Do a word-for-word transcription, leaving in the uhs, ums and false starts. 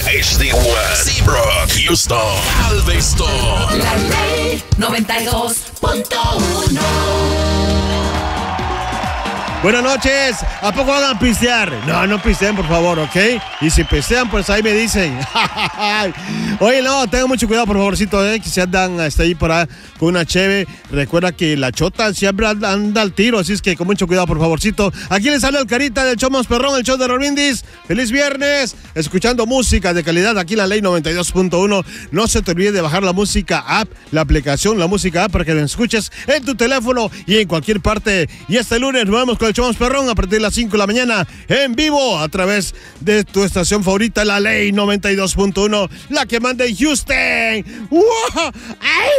H D uno, Seabrook, Houston, Galveston. La Ley noventa y dos punto uno. Buenas noches. ¿A poco van a pistear? No, no pisteen, por favor, ¿ok? Y si pistean, pues ahí me dicen. Oye, no, tengan mucho cuidado, por favorcito, ¿eh? Que se andan hasta ahí por ahí con una cheve. Recuerda que la chota siempre anda al tiro, así es que con mucho cuidado, por favorcito. Aquí les sale el Carita del show más perrón, el show de Rolindis. Feliz viernes, escuchando música de calidad aquí en la Ley noventa y dos punto uno. No se te olvide de bajar la música app, la aplicación, la música app, para que la escuches en tu teléfono y en cualquier parte. Y este lunes nos vemos con el show más perrón a partir de las cinco de la mañana en vivo a través de tu estación favorita, la Ley noventa y dos punto uno, la que manda en Houston. ¡Wow! ¡Ay!